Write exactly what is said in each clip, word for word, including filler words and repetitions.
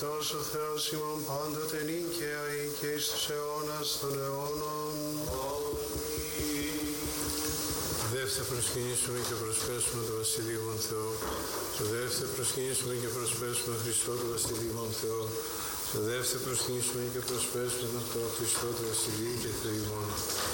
Χριστός ο Θεός ημών πάντοτε νίκαια ή και εις τους αιώνας των αιώνων. Δεύτερα προσκυνήσουμε και προσπέσουμε το Βασιλείον Θεό. Το δεύτερο προσκυνήσουμε και προσπέσουμε Χριστό το Βασιλείον Θεό. Το δεύτερο προσκυνήσουμε και προσπέσουμε το Χριστό το Βασιλείο και Θεήμον.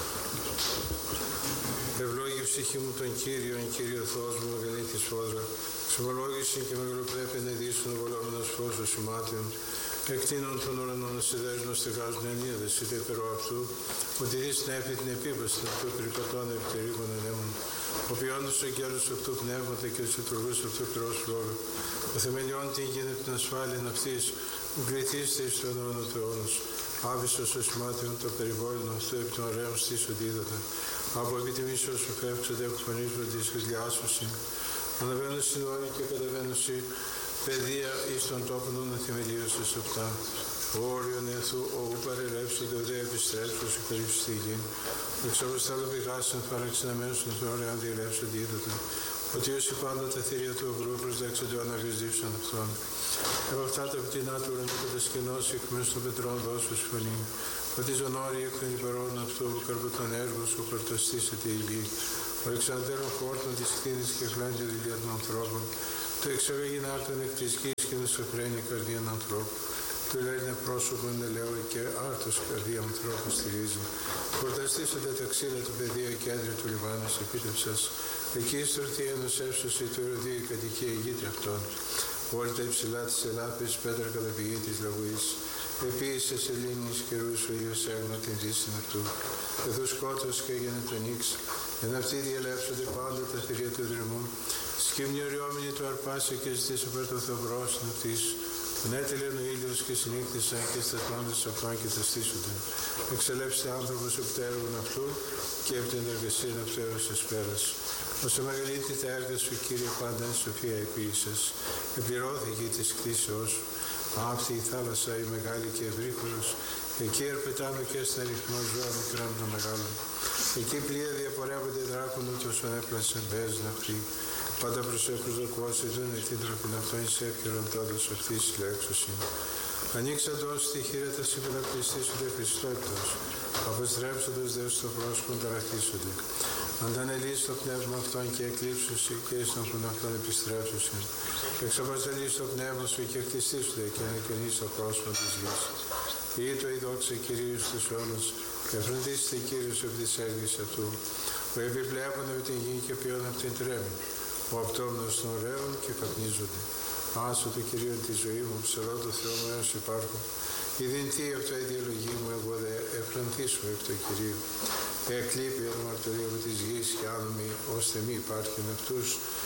Ευλόγη ψυχή μου τον Κύριο, εν Κύριο Θεός μου, μεγαλύτερη σφόδρα. Ξομολόγησε και μεγαλοπρέπεια να ειδήσουν ο βολόμενος φως των σημάτιων. Εκτείνων των ουρανών ασυδέσμων στεγάζουν ενίδες, είτε περό αυτού, ότι δεις νέφη την επίπαση του αυτού περιπατών επιτερήγων ενέμων. Ο ποιόντος αγγέλους αυτού πνεύματα και τους ετρογούς αυτού πυρός φλόρου. Ο θεμελιών την γίνεται την ασφάλεια ναυτής, που κληθείστε εις τον αιώνα του αιώνος. Άβυσσος ο σημάτιον το περιβόλιν αυτού επί των ωραίων στήσονται είδωτα. Από επιτιμής όσου φεύξονται από φωνής βοντής και διάσωση. Αναβαίνουν στην όρη και καταβαίνουν στη παιδεία εις των τόπων των θεμελίωσης αυτά. Ο όριον εθού, ο ου παρελεύσονται, ο δε επιστρέψος η περίπτωση στη γη. Ο εξαβοστάλλον πηγάσαν παραξεναμένους των ωραίων διελεύσονται είδωτα. Ότι όσοι πάντα τα θηρία του αγρού προσδέξονται ο αναγεσδίψαν αυτόν. Από αυτά τα πτηνά του ουρανού κατασκηνώσει εκ μέσω των πετρών δώσου φωνή. Ότι ζων όροι εκ των υπερών αυτού που καρποτών έργων σου πρωτοστήσεται η γη. Ο εξαντέρων χόρτων της κτίνης και χλάντια δουλειά των ανθρώπων. Το εξαγαγήν άρτων εκ της γης και δεν σοφραίνει η καρδία ανθρώπου. Το λένε πρόσωπο ελαιό και άρτος καρδία ανθρώπου στηρίζει. Φορταστήσατε τα ξύλα του παιδεία και άντρια του λιμάνας επίτευξας. Εκεί στορθεί ενός εύσωση του ερωδίου η κατοικία ηγήτρια αυτών. Όλα τα υψηλά της ελάπης, πέτρα καταπηγή της λαγωής. Επίησε σελήνης καιρούς ο ήλιος έγνω την δύση αυτού. Εθού σκότος και έγινε το νίξ. Εν αυτοί διελεύσονται πάντα τα θηρία του δρυμού. Σκύμνη οριόμενη του αρπάσε και ζητήσε πέρα το θαυρό στην αυτής. Τον έτελεν ο ήλιος και συνήκτησαν και σταθμόντες αυτών και τα στήσονται. Εξελέψτε άνθρωπος από τα έργων αυτού και από την εργασία αυτού έως εσπέρας. Όσο μεγαλύτερη τα έργα σου, Κύριε, πάντα εν σοφία επίησες. Επληρώθηκε της κτήσεώς σου. Αυτή η θάλασσα η μεγάλη και ευρύχωρος. Εκεί ερπετάνω και στα αριθμό ζώα μικρών των μεγάλων. Εκεί πλοία διαπορεύονται δράκων ούτως ανέπλασαν μπέζ ναυτοί. Πάντα προσέχουν δοκουώσει δεν ευθύν τραπήν αυτόν σε εύκαιρον τόντος αυτής λέξωσιν. Ανοίξαντος τη χείρα τα σύμφωνα πληστήσονται Χριστότητος. Αποστρέψοντος δε στο πρόσωπον ταραχτήσονται. Αντανελείς το πνεύμα αυτόν και εκλείψουσι και εις τον πνεύμα αυτόν επιστρέψουσι. Εξαπαστελείς το πνεύμα σου και εκτιστήσονται και ανεκαινείς το πρόσωπο της γης. Ή το η δόξα Κυρίου στους αιώνας και φροντίστε Κύριος επί της έργης αυτού. Που επιπλέον με την γη και ποιόν αυτήν τρέμει. Ο αυτόμνος των ωραίων και καπνίζονται. Άσο το Κυρίο τη ζωή μου, ψερώ το Θεό μου έως υπάρχω. Η δυντή αυτό η διαλογή μου, εγώ δε εφραντήσω επί το Κυρίο. Εκλείπει η μαρτυρία από της γης και άνομη, ώστε μη υπάρχει με αυτούς.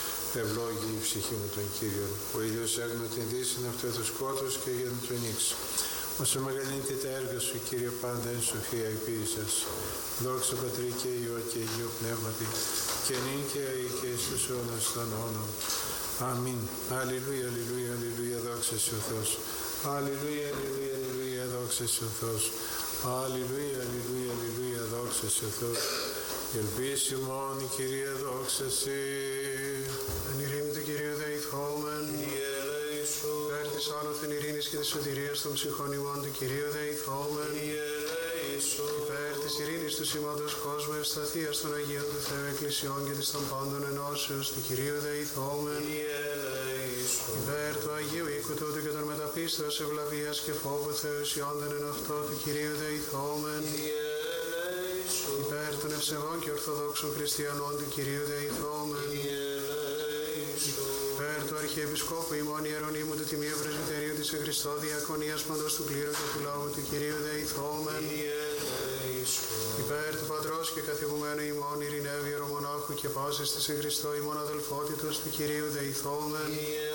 Ευλόγη η ψυχή μου τον Κύριον. Ο ήλιος έγνω την δύση αυτό το σκότος και έγινε το νίξ. Όσο μεγαλύνεται τα έργα σου, Κύριε, πάντα εν σοφία επίησας. Δόξα Πατρί και Υιό και Αγίου Πνεύματι, και νυν και αεί και εις τους αιώνας των αιώνων. Αμήν. Αλληλούια, αλληλούια, αλληλούια, δόξα σε ο Θεός. Αλληλούια, αλληλούια, αλληλούια, δόξα σε ο Θεός. Αλληλούια, αλληλούια, αλληλούια, δόξα σε ο Θεός. Ελπίση μόνη, Κυρία, δόξα σε. Εν ειρήνη του Κυρίου δεηθόμεν. Υπέρ της άνωθεν ειρήνης και της σωτηρίας των ψυχών ημών του Κυρίου δεηθόμεν. Υπέρ της ειρήνης του σήματος κόσμου ευσταθίας των Αγίων του Θεού Εκκλησιών και της των πάντων ενώσεως του Κυρίου δεηθόμεν. Υπέρ του Αγίου οίκου τούτου και των μεταπίστεως ευλαβίας και φόβου Θεού ισιόντων εν αυτό του Κυρίου δεηθόμεν. Υπέρ των ευσεβών και ορθοδόξων χριστιανών του Κυρίου δεηθόμεν. Υπέρ του Αρχιεπισκόπου ημών Ιερονύμου του Τιμίου Πρεσβυτερίου της εν Χριστώ Διακονίας παντός του κλήρου και του λαού του Κυρίου δεηθόμεν. Υπέρ του Πατρός και καθηγουμένου ημών ειρηνεύει ιερομονάχου και πάσης της εν Χριστώ ημών αδελφότητος του Κυρίου δεηθόμεν.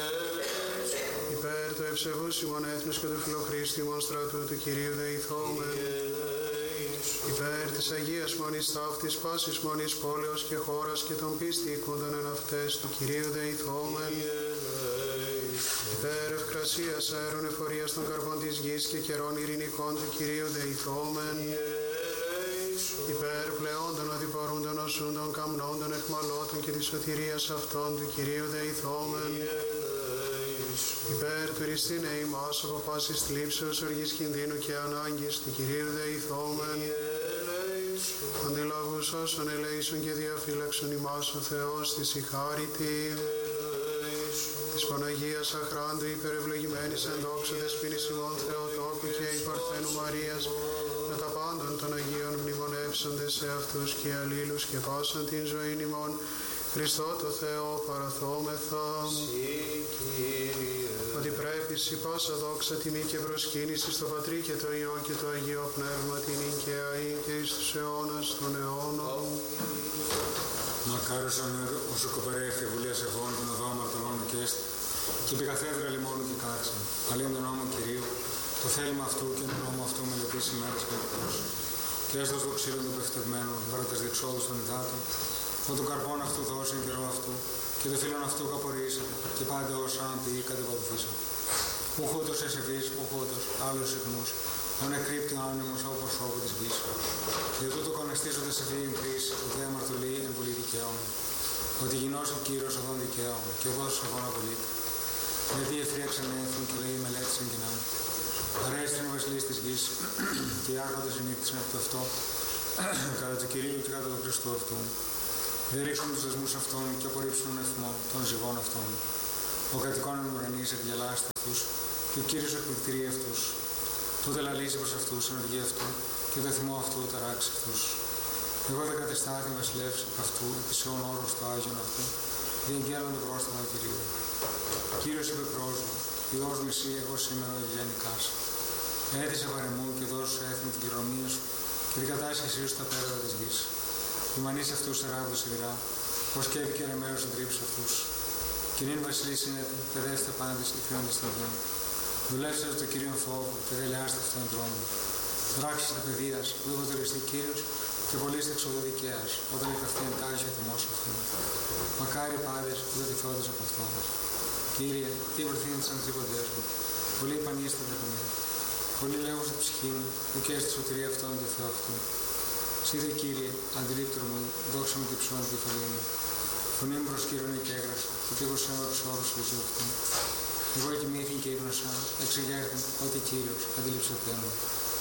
Υπέρ του ευσεβούς ημών έθνους και του φιλοχρίστου ημών στρατού του Κυρίου δεηθόμεν. Υπέρ της Αγίας Μονής Ταύτης πάσης Μονής πόλεως και χώρας και των πίστη οίκοντων εν αυτές του Κυρίου δεηθόμεν. Υπέρ ευκρασίας αέρων εφορίας των καρπών της γης και καιρών ειρηνικών του Κυρίου δεηθόμεν. Υπέρ πλεών των οδηπορούντων οσούντων καμνών των εχμαλώτων και της σωτηρίας αυτών του Κυρίου δεηθόμεν. Υπέρ του Χριστίνε ημάς από πάσης θλίψεως, οργής κινδύνου και ανάγκης, του Κυρίου δεηθόμεν. Αντιλαβούς όσων ελέησον και διαφύλαξον ημάς ο Θεός της η χάριτη. Της Παναγίας Αχράντου υπερευλογημένης εν δόξου δεσποίνης ημών Θεοτόκου και η Παρθένου Μαρίας, με τα πάντων των Αγίων μνημονεύσαντες σε αυτούς και αλλήλους και πάσαν την ζωήν ημών, Χριστό το Θεό παραθόμεθα. Ότι πρέπει σοι πάσα δόξα τιμή και προσκύνηση στο Πατρί και το Υιό και το Αγίο Πνεύμα την και αεί και εις τους αιώνας των αιώνων. Μακάριος όσο κοπερέφη βουλίας ευών των οδό αμαρτωλών και έστη, και επί καθέδρα λιμόνου και κάξα, αλήν τον νόμο Κυρίου, το θέλημα αυτού και τον νόμο αυτού μελετήσει μέρες και εκτός. Και έστως το ξύλο του πεφτευμένου, βάρτες διεξόδους των υδάτων, ο τον καρπόν αυτού δώσει εν καιρό αυτού, και το φίλον αυτού καπορίσατε, και πάντα όσα αν ποιεί κατεβαδοθήσατε. Ουχότος εσεβής, ουχότος, άλλος συχνός, ο νεκρύπτει ο άνεμος από προσώπου της γης. Και τούτο κονεστίζονται σε φύγην κρίση, ότι αμαρτωλή εν βουλή δικαίων. Ότι γινός ο Κύριος οδόν δικαίων, και οδός οδόν απολύτη. Γιατί εφρίαξαν έθνη και λέει μελέτησαν κοινά. Αρέστην ο βασιλής της γης, και οι άρχοντες ενύχτησαν από το αυτό, κατά του Κυρίου και κατά του Χριστού αυτού. Δεν ρίξουν τους δεσμούς αυτών και απορρίψουν τον εθμό των ζυγών αυτών. Ο κατοικών εν ουρανής εκγελάστη αυτούς, και ο Κύριος εκπληκτηρεί αυτούς. Τότε λαλήσει προς αυτούς εν οργή αυτού, και το θυμό αυτού ταράξει αυτούς. Εγώ δεν κατεστάθη βασιλεύς αυτού, επί σε όν όρος του Άγιον αυτού, διεγγέλλον το πρόσταγμα του Κυρίου. Κύριος είπε πρόσβο, Υιός μισή, εγώ σήμερα ευγενικάς. Έθισε παρεμού και δώσου έθνη την κληρονομία σου, και την κατάσχεσή σου στα πέρατα της γης. Ημανείς αυτούς τεράβδους σιδηρά, πως και έπικε ρεμαίους εντρίψει αυτούς. Και νυν βασιλείς είναι, παιδεύστε πάντες και φύγοντες στην γη. Δουλεύσατε το Κύριον φόβο και δελειάστε αυτόν τον τρόμο. Δράξετε παιδείας, που υποτελεστεί Κύριος, και πωλήστε εξοδό δικαίας, όταν εκαυτεί εντάχει ο θυμός αυτού. Μακάρι πάντες που δεν τυφώντες από αυτόν. Κύριε, τι βρεθύνεις σαν τρίποντές μου, πολλοί επανείστε δεχομένοι. Πολλοί λέγουν στην ψυχή μου, που και στη σωτηρία αυτόν του Θεού αυτού. Σύνθε Κύριε, αντιλήπτρο μου, δόξα μου και ψώνει τη κεφαλή μου. Φωνή μου προς Κύριον και έγραψα, και πήγωσα με τους όρους του ζωού αυτού. Εγώ κοιμήθην και ύπνωσα, εξεγέρθην ότι Κύριος αντίληψε μου.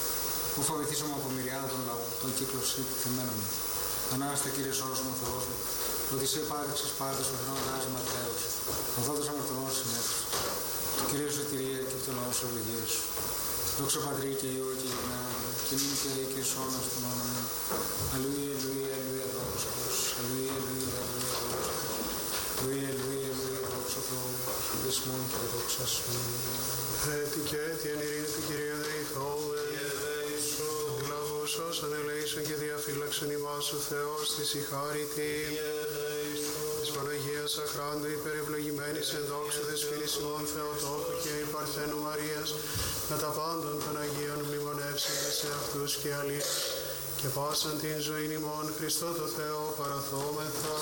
Που φοβηθήσω μου από μυριάδα των λαών, τον κύκλο συμπιθεμένων μου. Ανάστα Κύριε όλος μου ο Θεός μου, ότι σε επάδειξες πάντως ο χρονοτάς ματέως, οδόντος αμαρτωλών συνέτους. Το Κύριε σωτηρία και το λαό σου ευλογία σου. Δόξα Πατρί και Υιό και Γυναίκα, και νυν και αεί και σώνα στον όνομα. Αλληλούια, αλληλούια, αλληλούια, δόξα Θεός. Αλληλούια, αλληλούια, αλληλούια, δόξα Θεός. Αλληλούια, αλληλούια, αλληλούια, δόξα Θεός. Δεσμόν και δόξα σου. Έτη και έτη εν ειρήνη του Κυρίου δεηθόμεν. Αντιλαβούς όσων ελέησον και διαφύλαξον ημάς ο Θεός της η χάριτη. Της Παναγίας Αχράντου υπερευλογημένης εν δόξου δεσποίνης ημών Θεοτόκου και η Παρθένου Μαρίας, με τα πάντων των Αγίων μνημονεύσαντες σε αυτούς και αλλήλους, και πάσαν την ζωήν ημών Χριστό το Θεό παραθόμεθα.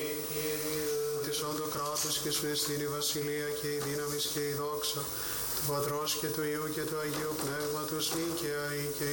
Της όντο κράτος και σου εστίν η βασιλεία και η δύναμις και η δόξα του Πατρός και του Υιού και του Αγίου Πνεύματος νυν και αεί και